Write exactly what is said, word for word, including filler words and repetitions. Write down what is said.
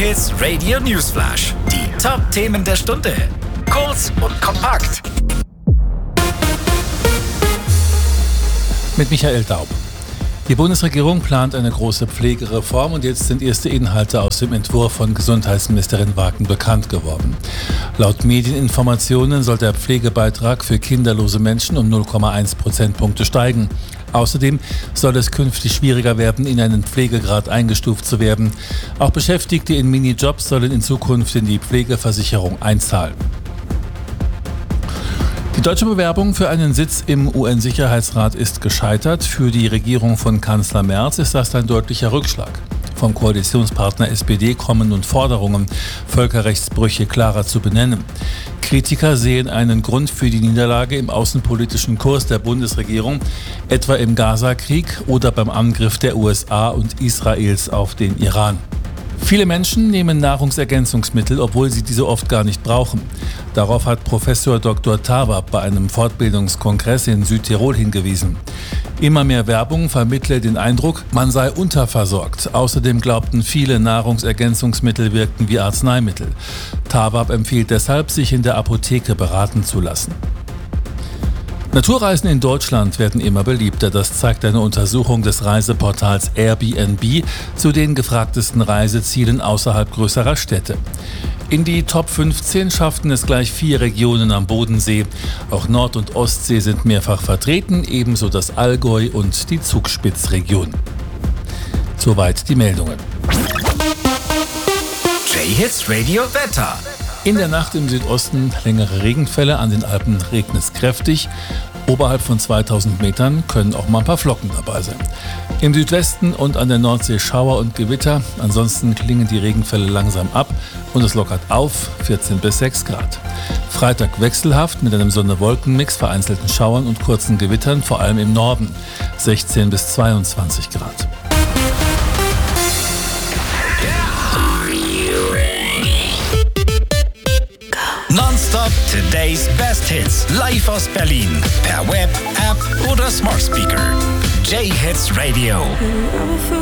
J-Hits Radio Newsflash. Die Top-Themen der Stunde. Kurz und kompakt. Mit Michael Daub. Die Bundesregierung plant eine große Pflegereform und jetzt sind erste Inhalte aus dem Entwurf von Gesundheitsministerin Wagen bekannt geworden. Laut Medieninformationen soll der Pflegebeitrag für kinderlose Menschen um null Komma eins Prozentpunkte steigen. Außerdem soll es künftig schwieriger werden, in einen Pflegegrad eingestuft zu werden. Auch Beschäftigte in Minijobs sollen in Zukunft in die Pflegeversicherung einzahlen. Die deutsche Bewerbung für einen Sitz im U N-Sicherheitsrat ist gescheitert. Für die Regierung von Kanzler Merz ist das ein deutlicher Rückschlag. Vom Koalitionspartner S P D kommen nun Forderungen, Völkerrechtsbrüche klarer zu benennen. Kritiker sehen einen Grund für die Niederlage im außenpolitischen Kurs der Bundesregierung, etwa im Gaza-Krieg oder beim Angriff der U S A und Israels auf den Iran. Viele Menschen nehmen Nahrungsergänzungsmittel, obwohl sie diese oft gar nicht brauchen. Darauf hat Professor Doktor Tawab bei einem Fortbildungskongress in Südtirol hingewiesen. Immer mehr Werbung vermittle den Eindruck, man sei unterversorgt. Außerdem glaubten viele, Nahrungsergänzungsmittel wirkten wie Arzneimittel. Tawab empfiehlt deshalb, sich in der Apotheke beraten zu lassen. Naturreisen in Deutschland werden immer beliebter. Das zeigt eine Untersuchung des Reiseportals Airbnb zu den gefragtesten Reisezielen außerhalb größerer Städte. In die Top fünfzehn schafften es gleich vier Regionen am Bodensee. Auch Nord- und Ostsee sind mehrfach vertreten, ebenso das Allgäu und die Zugspitzregion. Soweit die Meldungen. J-Hits Radio Wetter. In der Nacht im Südosten längere Regenfälle, an den Alpen regnet es kräftig. Oberhalb von zweitausend Metern können auch mal ein paar Flocken dabei sein. Im Südwesten und an der Nordsee Schauer und Gewitter. Ansonsten klingen die Regenfälle langsam ab und es lockert auf, vierzehn bis sechs Grad. Freitag wechselhaft mit einem Sonne-Wolken-Mix, vereinzelten Schauern und kurzen Gewittern, vor allem im Norden, sechzehn bis zweiundzwanzig Grad. Nonstop Today's Best Hits. Live aus Berlin. Per Web, App oder Smart Speaker. J-Hits Radio.